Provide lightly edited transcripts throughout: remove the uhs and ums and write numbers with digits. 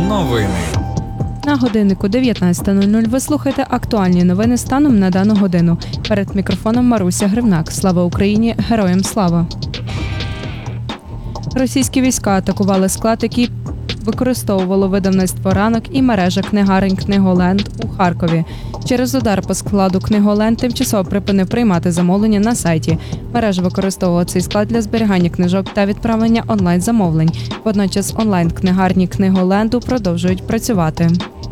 Новини. На годиннику 19:00 ви слухаєте актуальні новини станом на дану годину. Перед мікрофоном Маруся Гривнак. Слава Україні! Героям слава! Російські війська атакували склад, який використовувало видавництво «Ранок» і мережа книгарень «Книголенд» у Харкові. Через удар по складу «Книголенд» тимчасово припинив приймати замовлення на сайті. Мережа використовувала цей склад для зберігання книжок та відправлення онлайн-замовлень. Водночас онлайн-книгарні «Книголенду» продовжують працювати.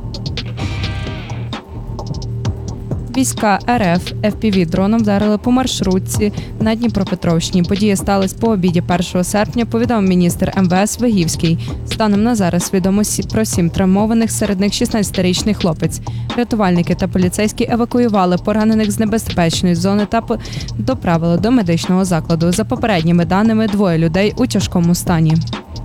Війська РФ FPV-дроном вдарили по маршрутці на Дніпропетровщині. Подія сталася по обіді 1 серпня, повідомив міністр МВС Вигівський. Станом на зараз відомо про 7 травмованих, серед них 16-річний хлопець. Рятувальники та поліцейські евакуювали поранених з небезпечної зони та доправили до медичного закладу. За попередніми даними, 2 людей у тяжкому стані.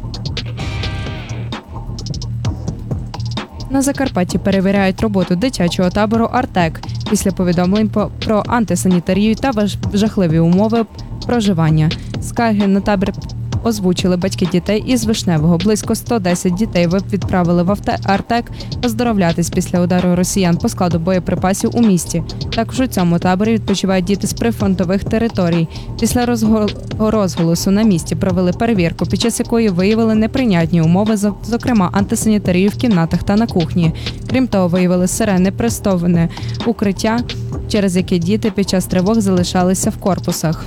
На Закарпатті перевіряють роботу дитячого табору «Артек» після повідомлень про антисанітарію та жахливі умови проживання. Скарги на табір озвучили батьки дітей із Вишневого. Близько 110 дітей відправили в «Артек» оздоровлятись після удару росіян по складу боєприпасів у місті. Також у цьому таборі відпочивають діти з прифронтових територій. Після розголосу на місці провели перевірку, під час якої виявили неприйнятні умови, зокрема антисанітарію в кімнатах та на кухні. Крім того, виявили сире непристосоване укриття, через яке діти під час тривог залишалися в корпусах.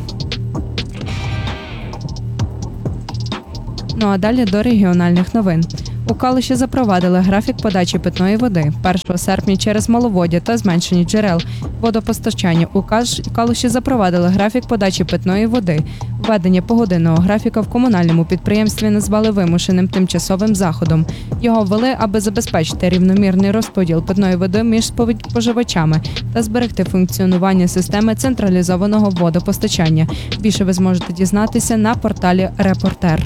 Ну а далі до регіональних новин. У Калуші запровадили графік подачі питної води. 1 серпня через маловоддя та зменшення джерел водопостачання у Калуші запровадили графік подачі питної води. Введення погодинного графіка в комунальному підприємстві назвали вимушеним тимчасовим заходом. Його ввели, аби забезпечити рівномірний розподіл питної води між споживачами та зберегти функціонування системи централізованого водопостачання. Більше ви зможете дізнатися на порталі «Репортер».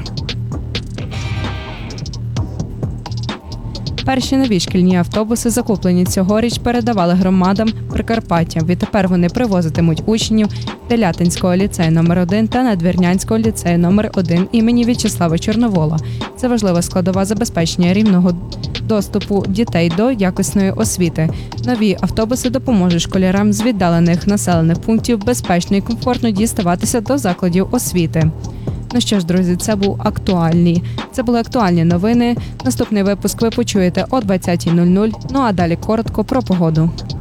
Перші нові шкільні автобуси, закуплені цьогоріч, передавали громадам Прикарпаття. Відтепер вони привозитимуть учнів Телятинського ліцею номер 1 та Надвірнянського ліцею номер 1 імені В'ячеслава Чорновола. Це важлива складова забезпечення рівного доступу дітей до якісної освіти. Нові автобуси допоможуть школярам з віддалених населених пунктів безпечно і комфортно діставатися до закладів освіти. Ну що ж, друзі, це були актуальні новини. Наступний випуск ви почуєте о 20:00. Ну а далі коротко про погоду.